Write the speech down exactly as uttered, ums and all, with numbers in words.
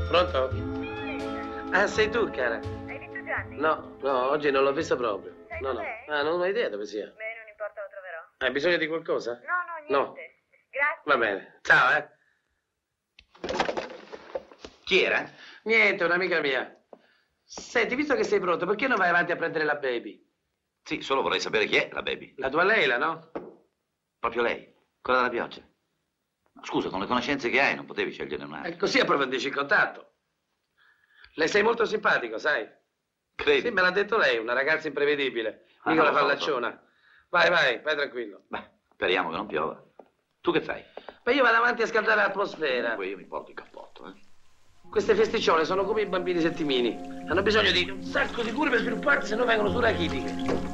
Pronto? Ah, sei tu, cara? Hai visto Gianni? No, no, oggi non l'ho visto proprio. Sai No, no. dov'è? Ah, non ho idea dove sia. Beh, non importa, lo troverò. Hai bisogno di qualcosa? No, no, niente. No. Grazie. Va bene. Ciao, eh. Chi era? Niente, un'amica mia. Senti, visto che sei pronto, perché non vai avanti a prendere la baby? Sì, solo vorrei sapere chi è la baby. La tua Leila, no? Proprio lei, quella della pioggia. Scusa, con le conoscenze che hai non potevi scegliere un'altra. E così approfondisci il contatto. Le sei molto simpatico, sai? Credi? Sì, me l'ha detto lei, una ragazza imprevedibile. Ah, Mica no, la lo so, lo so. fallacciona. Vai, vai, vai tranquillo. Beh, speriamo che non piova. Tu che fai? Ma io vado avanti a scaldare l'atmosfera. Comunque io mi porto il cappotto, eh. Queste festicciole sono come i bambini settimini. Hanno bisogno di un sacco di cure per svilupparsi, se no vengono surachitiche.